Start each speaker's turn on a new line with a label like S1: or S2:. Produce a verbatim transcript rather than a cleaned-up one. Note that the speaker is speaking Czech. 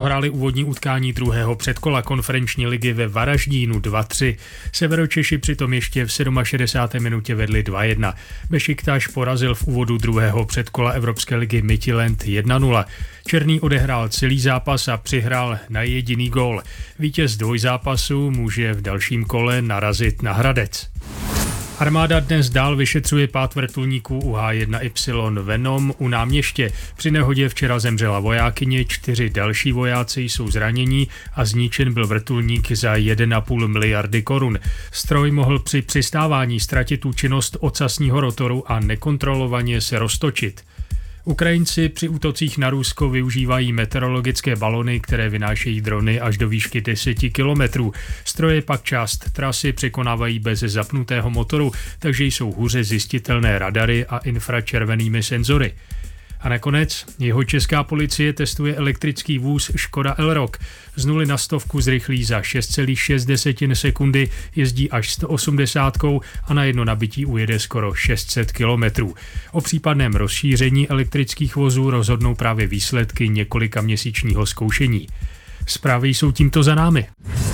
S1: prohráli úvodní utkání druhého předkola konferenční ligy ve Varaždínu dva tři. Severočeši přitom ještě v šedesáté sedmé minutě vedli dva jedna. Bešiktaš porazil v úvodu druhého předkola Evropské ligy Midtjylland jedna nula. Černý odehrál celý zápas a přihrál na jediný gól. Vítěz dvojzápasu může v dalším kole narazit na Hradec. Armáda dnes dál vyšetřuje pád vrtulníků U H jedna Y Venom u Náměště. Při nehodě včera zemřela vojákyně, čtyři další vojáci jsou zranění a zničen byl vrtulník za jedna a půl miliardy korun. Stroj mohl při přistávání ztratit účinnost ocasního rotoru a nekontrolovaně se roztočit. Ukrajinci při útocích na Rusko využívají meteorologické balony, které vynášejí drony až do výšky deseti kilometrů. Stroje pak část trasy překonávají bez zapnutého motoru, takže jsou hůře zjistitelné radary a infračervenými senzory. A nakonec jeho česká policie testuje elektrický vůz Škoda Elroq. Z nuly na stovku zrychlí za šest celá šest sekundy, jezdí až sto osmdesát a na jedno nabití ujede skoro šest set kilometrů. O případném rozšíření elektrických vozů rozhodnou právě výsledky několika měsíčního zkoušení. Zprávy jsou tímto za námi.